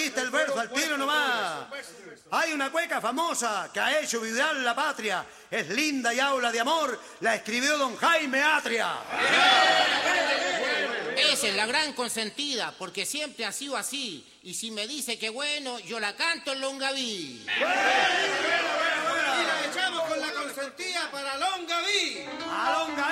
aquí está el verso al tiro nomás. Hay una cueca famosa que ha hecho vibrar la patria. Es linda y habla de amor. La escribió don Jaime Atria. Esa es la gran consentida, porque siempre ha sido así. Y si me dice que bueno, yo la canto en Longaví. Y la echamos con la consentida para Longaví. ¡A Longaví!